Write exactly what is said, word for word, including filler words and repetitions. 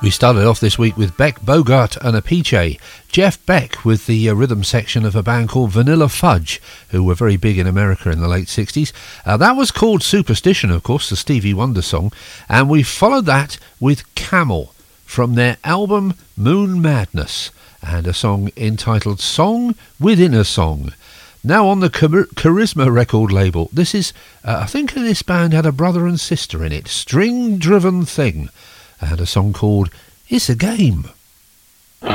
We started off this week with Beck Bogart and Apiche. Jeff Beck with the uh, rhythm section of a band called Vanilla Fudge, who were very big in America in the late sixties. Uh, that was called Superstition, of course, the Stevie Wonder song. And we followed that with Camel from their album Moon Madness, and a song entitled Song Within a Song. Now on the Char- Charisma record label, this is, uh, I think this band had a brother and sister in it, String Driven Thing, and a song called It's a Game.